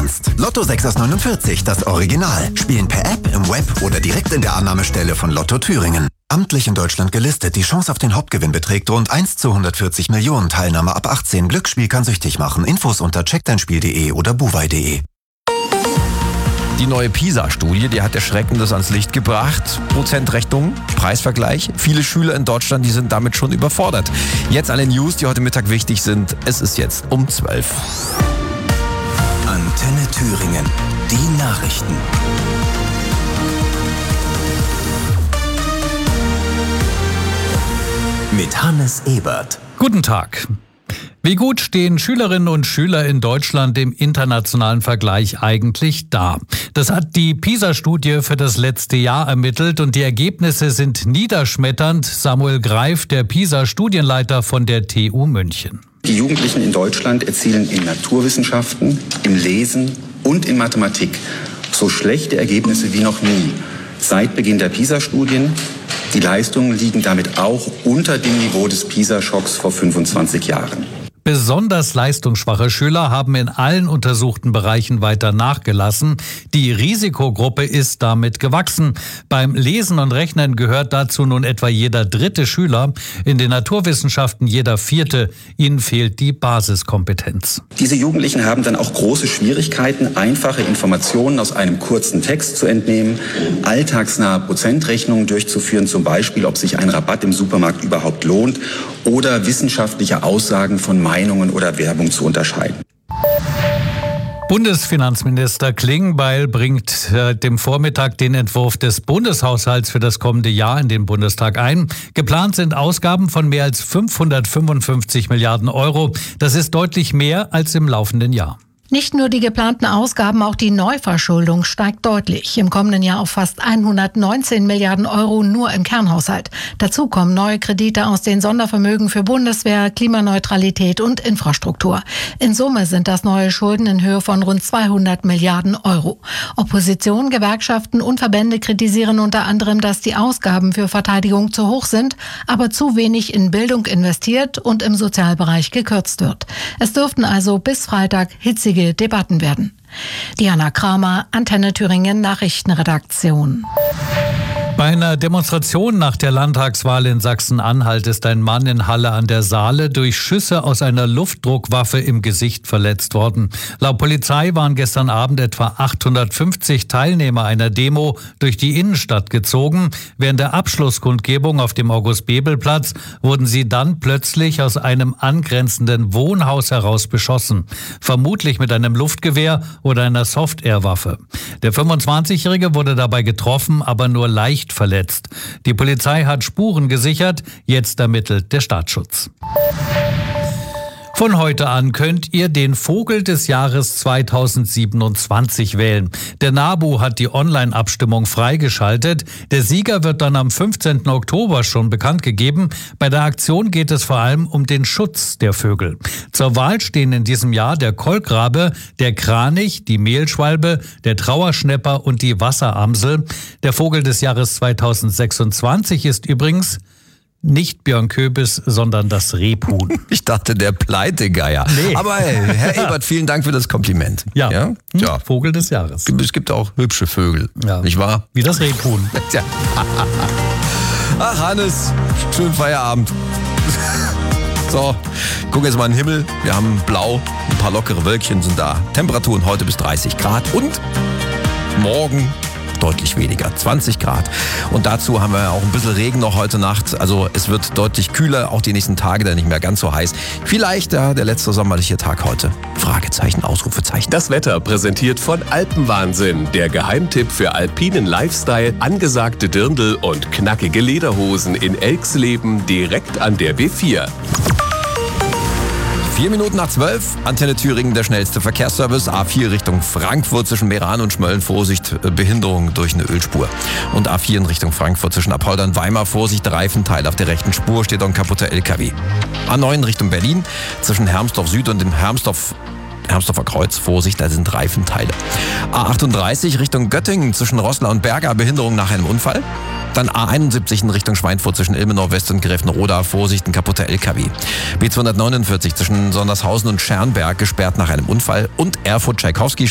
kannst. Lotto 6 aus 49, das Original. Spielen per App, im Web oder direkt in der Annahmestelle von Lotto Thüringen. Amtlich in Deutschland gelistet. Die Chance auf den Hauptgewinn beträgt rund 1 zu 140 Millionen. Teilnahme ab 18. Glücksspiel kann süchtig machen. Infos unter checkdeinspiel.de oder buwei.de. Die neue PISA-Studie, die hat Erschreckendes ans Licht gebracht. Prozentrechnung, Preisvergleich. Viele Schüler in Deutschland, die sind damit schon überfordert. Jetzt alle News, die heute Mittag wichtig sind. Es ist jetzt um 12. Antenne Thüringen. Die Nachrichten. Mit Hannes Ebert. Guten Tag. Wie gut stehen Schülerinnen und Schüler in Deutschland im internationalen Vergleich eigentlich da? Das hat die PISA-Studie für das letzte Jahr ermittelt und die Ergebnisse sind niederschmetternd. Samuel Greif, der PISA-Studienleiter von der TU München. Die Jugendlichen in Deutschland erzielen in Naturwissenschaften, im Lesen und in Mathematik so schlechte Ergebnisse wie noch nie. Seit Beginn der PISA-Studien. Die Leistungen liegen damit auch unter dem Niveau des PISA-Schocks vor 25 Jahren. Besonders leistungsschwache Schüler haben in allen untersuchten Bereichen weiter nachgelassen. Die Risikogruppe ist damit gewachsen. Beim Lesen und Rechnen gehört dazu nun etwa jeder dritte Schüler, in den Naturwissenschaften jeder vierte. Ihnen fehlt die Basiskompetenz. Diese Jugendlichen haben dann auch große Schwierigkeiten, einfache Informationen aus einem kurzen Text zu entnehmen, alltagsnahe Prozentrechnungen durchzuführen, zum Beispiel, ob sich ein Rabatt im Supermarkt überhaupt lohnt, oder wissenschaftliche Aussagen von Meinungen oder Werbung zu unterscheiden. Bundesfinanzminister Klingbeil bringt dem Vormittag den Entwurf des Bundeshaushalts für das kommende Jahr in den Bundestag ein. Geplant sind Ausgaben von mehr als 555 Milliarden Euro. Das ist deutlich mehr als im laufenden Jahr. Nicht nur die geplanten Ausgaben, auch die Neuverschuldung steigt deutlich. Im kommenden Jahr auf fast 119 Milliarden Euro nur im Kernhaushalt. Dazu kommen neue Kredite aus den Sondervermögen für Bundeswehr, Klimaneutralität und Infrastruktur. In Summe sind das neue Schulden in Höhe von rund 200 Milliarden Euro. Opposition, Gewerkschaften und Verbände kritisieren unter anderem, dass die Ausgaben für Verteidigung zu hoch sind, aber zu wenig in Bildung investiert und im Sozialbereich gekürzt wird. Es dürften also bis Freitag hitzige Debatten werden. Diana Kramer, Antenne Thüringen Nachrichtenredaktion. Bei einer Demonstration nach der Landtagswahl in Sachsen-Anhalt ist ein Mann in Halle an der Saale durch Schüsse aus einer Luftdruckwaffe im Gesicht verletzt worden. Laut Polizei waren gestern Abend etwa 850 Teilnehmer einer Demo durch die Innenstadt gezogen. Während der Abschlusskundgebung auf dem August-Bebel-Platz wurden sie dann plötzlich aus einem angrenzenden Wohnhaus heraus beschossen. Vermutlich mit einem Luftgewehr oder einer Soft-Air-Waffe. Der 25-Jährige wurde dabei getroffen, aber nur leicht verletzt. Die Polizei hat Spuren gesichert, jetzt ermittelt der Staatsschutz. Von heute an könnt ihr den Vogel des Jahres 2027 wählen. Der NABU hat die Online-Abstimmung freigeschaltet. Der Sieger wird dann am 15. Oktober schon bekannt gegeben. Bei der Aktion geht es vor allem um den Schutz der Vögel. Zur Wahl stehen in diesem Jahr der Kolkrabe, der Kranich, die Mehlschwalbe, der Trauerschnäpper und die Wasseramsel. Der Vogel des Jahres 2026 ist übrigens nicht Björn Köbis, sondern das Rebhuhn. Ich dachte, der Pleitegeier. Nee. Aber Herr Ebert, vielen Dank für das Kompliment. Ja. Vogel des Jahres. Es gibt auch hübsche Vögel, nicht wahr? Wie das Rebhuhn. Tja. Ach, Hannes, schönen Feierabend. So, guck jetzt mal in den Himmel. Wir haben blau, ein paar lockere Wölkchen sind da. Temperaturen heute bis 30 Grad und morgen deutlich weniger, 20 Grad. Und dazu haben wir auch ein bisschen Regen noch heute Nacht. Also es wird deutlich kühler, auch die nächsten Tage dann nicht mehr ganz so heiß. Vielleicht der letzte sommerliche Tag heute. Fragezeichen, Ausrufezeichen. Das Wetter präsentiert von Alpenwahnsinn. Der Geheimtipp für alpinen Lifestyle, angesagte Dirndl und knackige Lederhosen in Elxleben direkt an der B4. 4 Minuten nach 12, Antenne Thüringen, der schnellste Verkehrsservice. A4 Richtung Frankfurt zwischen Meran und Schmölln, Vorsicht, Behinderung durch eine Ölspur. Und A4 in Richtung Frankfurt zwischen Apolda und Weimar, Vorsicht, Reifenteil auf der rechten Spur, steht ein kaputter LKW. A9 Richtung Berlin, zwischen Hermsdorf Süd und dem Hermsdorfer Kreuz, Vorsicht, da sind Reifenteile. A38 Richtung Göttingen, zwischen Roßla und Berga, Behinderung nach einem Unfall. Dann A71 in Richtung Schweinfurt zwischen Ilmenau West und Grevenroda, Vorsicht, ein kaputter LKW. B249 zwischen Sondershausen und Schernsberg, gesperrt nach einem Unfall. Und Erfurt-Tschaikowski